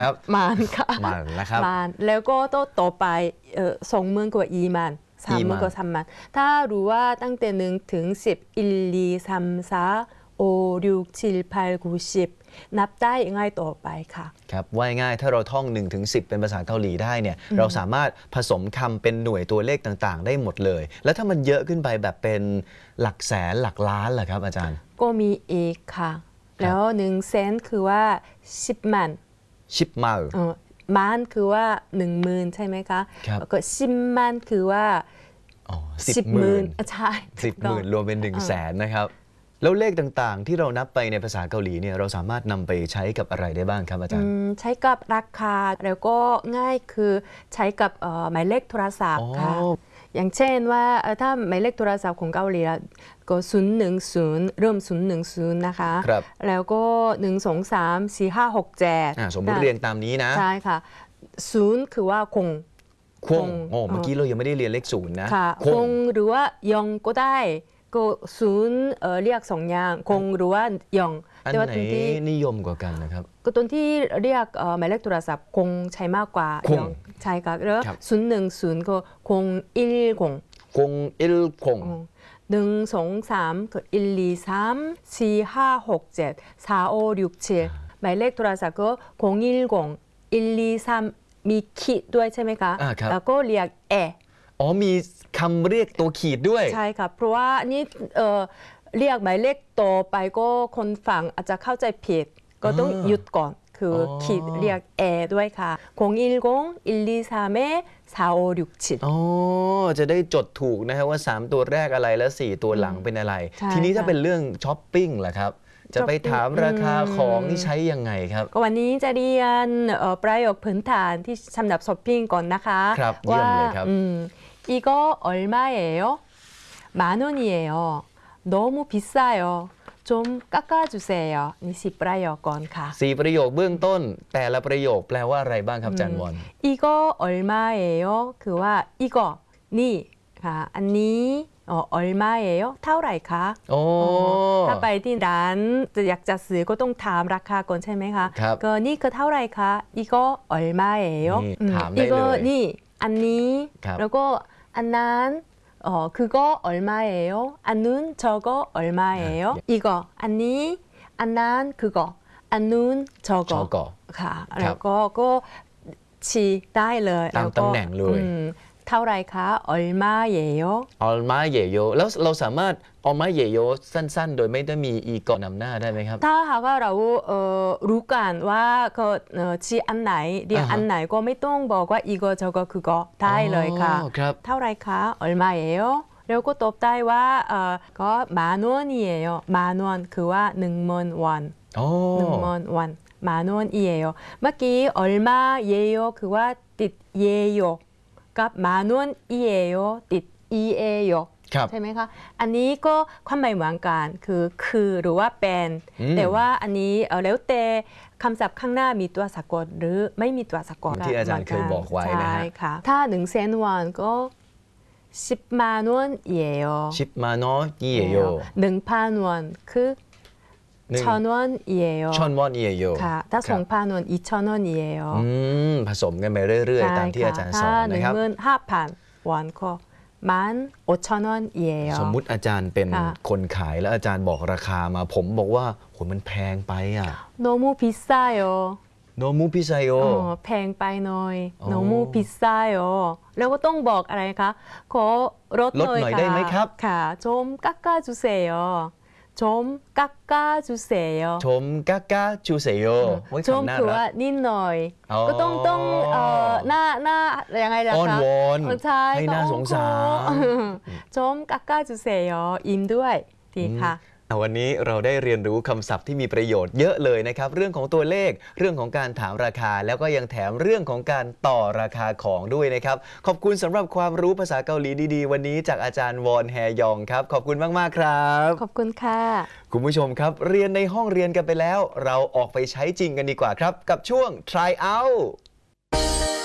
ครับมันค่ะมันนะครับมันแล้วก็ต่อไป20,000 กว่า20,000 30,000 กว่า 30,000ถ้ารู้ว่าตั้งแต่1 ถึง 10 1 2 3 4 5 6 7 8 9 10นับได้ง่ายต่อไปค่ะครับว่าง่ายถ้าเราท่อง1 ถึง 10เป็นภาษาเกาหลีได้เนี่ยเราสามารถผสมคำเป็นหน่วยตัวเลขต่างๆได้หมดเลยแล้วถ้ามันเยอะขึ้นไปแบบเป็นหลักแสนหลักล้านล่ะครับอาจารย์ก็มีอีกค่ะแล้ว100,000คือว่า10 มัน 10 มันมันคือว่า10,000ใช่ไหมคะแล้วก็10 มันคือว่า10,000ใช่ 10,000รวมเป็น100,000นะครับแล้วเลขต่างๆที่เรานับไปในภาษาเกาหลีเนี่ยเราสามารถนำไปใช้กับอะไรได้บ้างครับอาจารย์ใช้กับราคาแล้วก็ง่ายคือใช้กับหมายเลขโทรศัพท์ค่ะอย่างเช่นว่าถ้าหมายเลขโทรศัพท์ของเกาหลีก็010เริ่ม010นะคะแล้วก็1 2 3 4 5 6 7 สมมติเรียงตามนี้นะใช่ค่ะ0คือว่าคงเมื่อกี้เรายังไม่ได้เรียนเลข0นะคงหรือว่ายองก็ได้ก็0เรียก2 อย่างคงหรือว่ายองอันไหนนิยมกว่ากันนะครับก็ตัวที่เรียกหมายเลขโทรศัพท์คงใช้มากกว่ายองใช่ค่ะแล้ว010ก็คง10 คง 1 2 3ก็1 2 3 4 5 6 7 4 5 6 7หมายเลขโทรศัพท์ก็010 123มีขีดด้วยใช่ไหมคะแล้วก็เรียกมีคำเรียกตัวขีดด้วยใช่ค่ะเพราะว่านี่เรียกหมายเลขต่อไปก็คนฟังอาจจะเข้าใจผิดก็ต้องหยุดก่อนคือขีดเรียกด้วยค่ะ010 123 4 5 6 7 จะได้จดถูกนะครับว่า3ตัวแรกอะไรและ4ตัวหลังเป็นอะไรทีนี้ถ้าเป็นเรื่องช้อปปิ้งล่ะครับจะไปถามราคาของนี่ใช้ยังไงครับวันนี้จะเรียนประโยคพื้นฐานที่สำหรับช้อปปิ้งก่อนนะคะครับเยี่ยมเลยครับ 이거 얼마예요? 10,000원이에요. 너무 비싸요. 좀 깎아주세요. นี่10 ประโยคก่อนค่ะ 4 ประโยคเบื้องต้นแต่ละประโยคแปลว่าอะไรบ้างครับจันวอน 이거 얼마예요? คือว่า 이거 นี่ค่ะอันนี้얼마예요? เท่าไหร่คะถ้าไปที่ร้านอยากจะซื้อก็ต้องถามราคาก่อนใช่ไหมคะก็นี่คือเท่าไหร่คะ 이거 얼마예요? ถามได้เลยนี่อันนี้แล้วก็อันนั้น그거 얼마예요? 안눈 저거 얼마예요? 이거อันนี้อันนั้น그거 안눈 저거ค่ะแล้วก็ชี้ได้เลยตามตำแหน่งเลยเท่าไรคะ얼마예요? 얼마예요? แล้วเราสามารถ얼마예요สั้นๆโดยไม่ได้มีอีก่อนนำหน้าได้ไหมครับถ้าหากว่าเรารู้กันว่าก็ชี้อันไหนเรียกอันไหนก็ไม่ต้องบอกว่า이거 저거 그거ได้เลยค่ะเท่าไรคะ얼마예요? แล้วก็ตอบได้ว่าก็10,000원이에요. 10,000원คือว่า10,000원. 10,000원. 10,000원이에요.เมื่อกี้얼마예요คือว่าติด예요กับ10,000원이에요ติด이에요ใช่ไหมคะอันนี้ก็ความหมายเหมือนกันคือหรือว่าเป็นแต่ว่าอันนี้แล้วแต่คำศัพท์ข้างหน้ามีตัวสะกดหรือไม่มีตัวสะกดที่อาจารย์เคยบอกไว้นะฮะถ้า100,000원ก็10,000원이에요 10,000원이에요 1,000원คือ1,000원이에요 1,000원이에요 ค่ะถ้า 2,000원 2,000원이에요 ผสมกันไปเรื่อยๆตามที่อาจารย์สอนนะครับถ้า 15,000 ก็15,000원이에요 สมมุติอาจารย์เป็นคนขายแล้วอาจารย์บอกราคามาผมบอกว่าโหมันแพงไปอ่ะ 너무 비싸요 너무 비싸요 แพงไปหน่อย 너무 비싸요 แล้วก็ต้องบอกอะไรคะขอลดหน่อยได้ไหมครับค่ะ좀 깎아주세요 좀 깎아주세요 좀 깎아주세요 좀คือว่านิดหน่อยก็ต้องหน้ายังไงล่ะคะอ้อนวอนให้น่าสงสาร 좀 깎아주세요 ยิ้มด้วยดีค่ะวันนี้เราได้เรียนรู้คำศัพท์ที่มีประโยชน์เยอะเลยนะครับเรื่องของตัวเลขเรื่องของการถามราคาแล้วก็ยังแถมเรื่องของการต่อราคาของด้วยนะครับขอบคุณสำหรับความรู้ภาษาเกาหลีดีๆวันนี้จากอาจารย์วอนแฮยองครับขอบคุณมากๆครับขอบคุณค่ะคุณผู้ชมครับเรียนในห้องเรียนกันไปแล้วเราออกไปใช้จริงกันดีกว่าครับกับช่วง try out